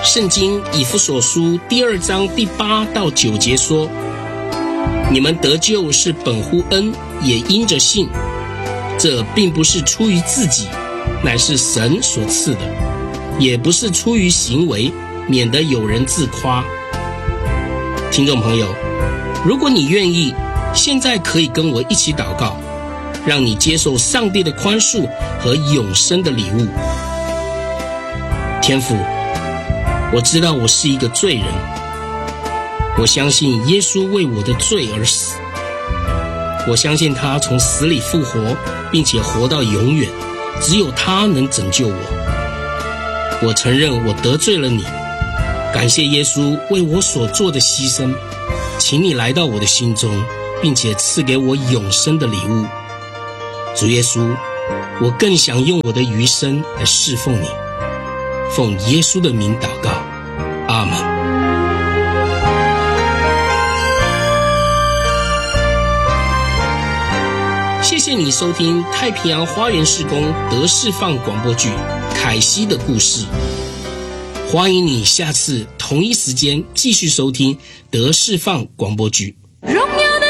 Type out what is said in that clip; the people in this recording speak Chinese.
圣经以弗所书第2章第8到9节说，你们得救是本乎恩，也因着信。这并不是出于自己，乃是神所赐的，也不是出于行为，免得有人自夸。听众朋友，如果你愿意，现在可以跟我一起祷告，让你接受上帝的宽恕和永生的礼物。天父，我知道我是一个罪人，我相信耶稣为我的罪而死，我相信他从死里复活，并且活到永远，只有他能拯救我。我承认我得罪了你，感谢耶稣为我所做的牺牲，请你来到我的心中，并且赐给我永生的礼物。主耶稣，我更想用我的余生来侍奉你，奉耶稣的名祷告，阿们。谢谢你收听太平洋花园事工得释放广播剧《凯西的故事》，欢迎你下次同一时间继续收听得释放广播剧。 荣耀